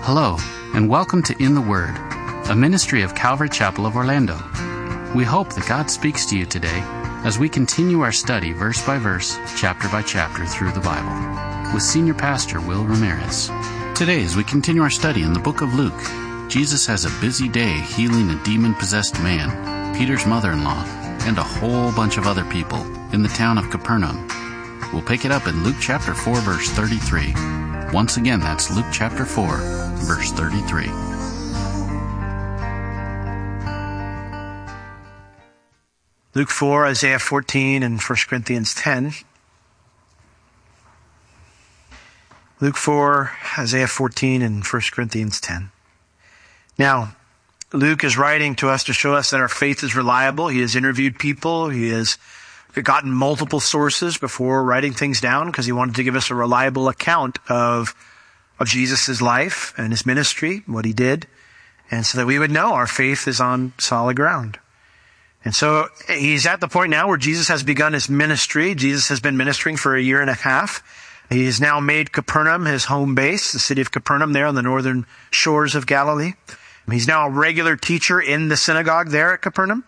Hello, and welcome to In the Word, a ministry of Calvary Chapel of Orlando. We hope that God speaks to you today as we continue our study verse by verse, chapter by chapter through the Bible, with Senior Pastor Will Ramirez. Today, as we continue our study in the book of Luke, Jesus has a busy day healing a demon-possessed man, Peter's mother-in-law, and a whole bunch of other people in the town of Capernaum. We'll pick it up in Luke chapter 4, verse 33. Once again, that's Luke chapter 4, verse 33. Luke 4, Isaiah 14, and 1 Corinthians 10. Luke 4, Isaiah 14, and 1 Corinthians 10. Now, Luke is writing to us to show us that our faith is reliable. He has interviewed people. He has gotten multiple sources before writing things down because he wanted to give us a reliable account of Jesus' life and his ministry, what he did, and so that we would know our faith is on solid ground. And so he's at the point now where Jesus has begun his ministry. Jesus has been ministering for a year and a half. He has now made Capernaum his home base, the city of Capernaum there on the northern shores of Galilee. He's now a regular teacher in the synagogue there at Capernaum.